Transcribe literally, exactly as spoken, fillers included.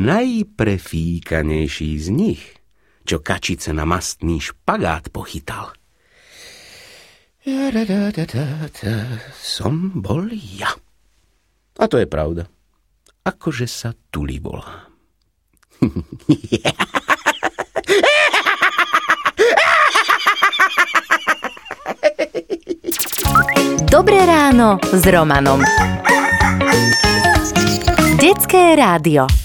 najprefíkanejší z nich, čo kačice na mastný špagát pochytal. Som bol ja. A to je pravda. Akože sa Tuli volá. Dobré ráno s Romanom. Detské rádio.